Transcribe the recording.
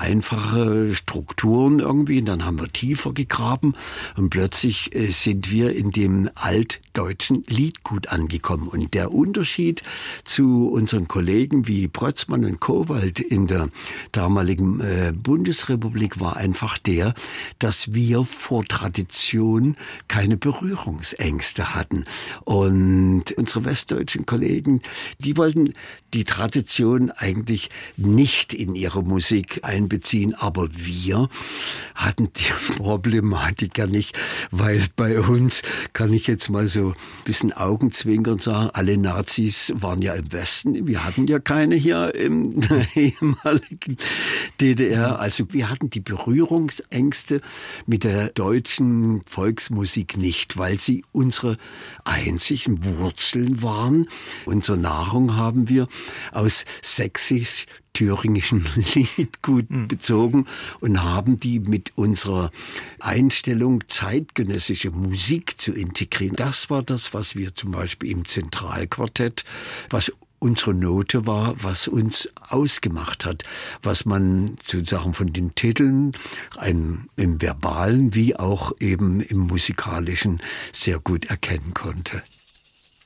einfache Strukturen irgendwie. Und dann haben wir tiefer gegraben und plötzlich sind wir in dem altdeutschen Liedgut angekommen. Und der Unterschied zu unseren Kollegen wie Brötzmann und Kowald in der damaligen Bundesrepublik war einfach der, dass wir vor Tradition keine Berührungsängste hatten. Und unsere westdeutschen Kollegen, die wollten die Tradition eigentlich nicht in ihre Musik einbeziehen, aber wir hatten die Problematik ja nicht, weil bei uns, kann ich jetzt mal so ein bisschen augenzwinkernd sagen, alle Nazis waren ja im Westen, wir hatten ja keine hier im ehemaligen DDR, also wir hatten die Berührungsängste mit der deutschen Volksmusik nicht, weil sie unsere einzigen Wurzeln waren. Unsere Nahrung haben wir aus sächsisch-thüringischem Liedgut bezogen und haben die mit unserer Einstellung, zeitgenössische Musik zu integrieren. Das war das, was wir zum Beispiel im Zentralquartett, was unsere Note war, was uns ausgemacht hat, was man sozusagen von den Titeln im Verbalen wie auch eben im Musikalischen sehr gut erkennen konnte.